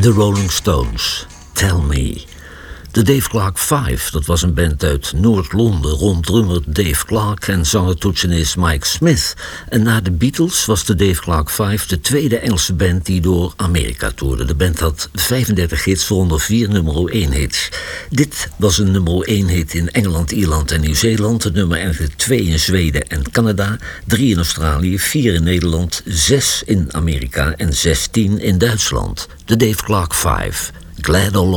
The Rolling Stones, Tell Me. De Dave Clark 5, dat was een band uit Noord-Londen rond drummer Dave Clark en zanger-toetsenist Mike Smith. En na de Beatles was de Dave Clark 5 de tweede Engelse band die door Amerika toerde. De band had 35 hits, waaronder 4 nummer 1 hits. Dit was een nummer 1 hit in Engeland, Ierland en Nieuw-Zeeland. Het nummer eindigde 2 in Zweden en Canada, 3 in Australië, 4 in Nederland, 6 in Amerika en 16 in Duitsland. De Dave Clark 5, Glad All